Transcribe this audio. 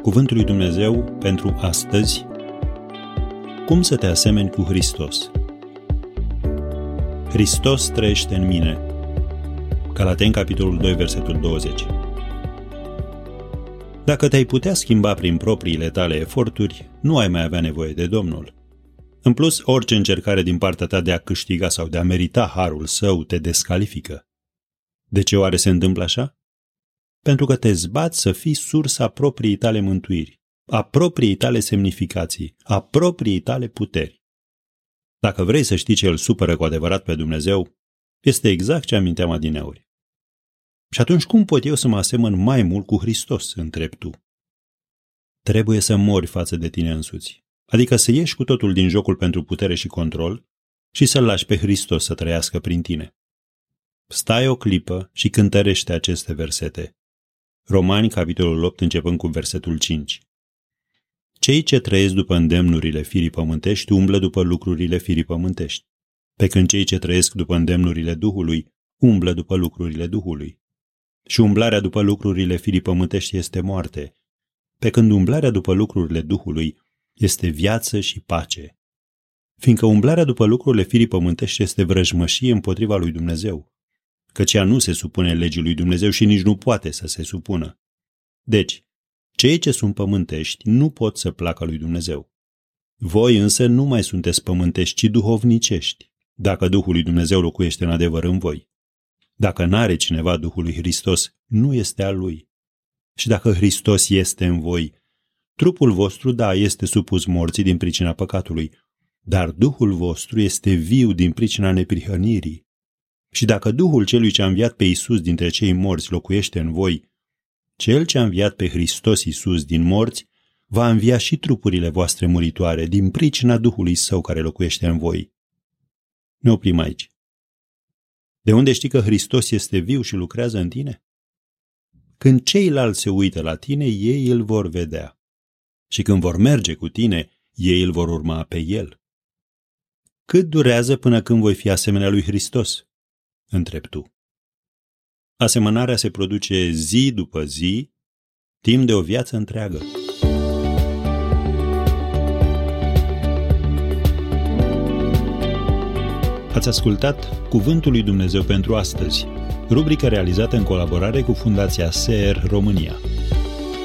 Cuvântul lui Dumnezeu pentru astăzi. Cum să te asemeni cu Hristos? Hristos trăiește în mine. Galateni, capitolul 2, versetul 20. Dacă te-ai putea schimba prin propriile tale eforturi, nu ai mai avea nevoie de Domnul. În plus, orice încercare din partea ta de a câștiga sau de a merita harul său te descalifică. De ce oare se întâmplă așa? Pentru că te zbați să fii sursa propriei tale mântuiri, a propriei tale semnificații, a propriei tale puteri. Dacă vrei să știi ce îl supără cu adevărat pe Dumnezeu, este exact ce aminteam adineauri. Și atunci cum pot eu să mă asemăn mai mult cu Hristos, întrebi tu? Trebuie să mori față de tine însuți, adică să ieși cu totul din jocul pentru putere și control și să-L lași pe Hristos să trăiască prin tine. Stai o clipă și cântărește aceste versete. Romani, capitolul 8, începând cu versetul 5. Cei ce trăiesc după îndemnurile firii pământești umblă după lucrurile firii pământești, pe când cei ce trăiesc după îndemnurile Duhului umblă după lucrurile Duhului. Și umblarea după lucrurile firii pământești este moarte, pe când umblarea după lucrurile Duhului este viață și pace. Fiindcă umblarea după lucrurile firii pământești este vrăjmășie împotriva lui Dumnezeu, căci ea nu se supune legii lui Dumnezeu și nici nu poate să se supună. Deci, cei ce sunt pământești nu pot să placă lui Dumnezeu. Voi însă nu mai sunteți pământești, ci duhovnicești, dacă Duhul lui Dumnezeu locuiește în adevăr în voi. Dacă n-are cineva Duhul lui Hristos, nu este al lui. Și dacă Hristos este în voi, trupul vostru, da, este supus morții din pricina păcatului, dar Duhul vostru este viu din pricina neprihănirii. Și dacă Duhul celui ce a înviat pe Iisus dintre cei morți locuiește în voi, cel ce a înviat pe Hristos Iisus din morți va învia și trupurile voastre muritoare din pricina Duhului Său care locuiește în voi. Ne oprim aici. De unde știi că Hristos este viu și lucrează în tine? Când ceilalți se uită la tine, ei îl vor vedea. Și când vor merge cu tine, ei îl vor urma pe el. Cât durează până când voi fi asemenea lui Hristos? Întrebi tu. Asemănarea se produce zi după zi, timp de o viață întreagă. Ați ascultat Cuvântul lui Dumnezeu pentru astăzi, rubrică realizată în colaborare cu Fundația SER România.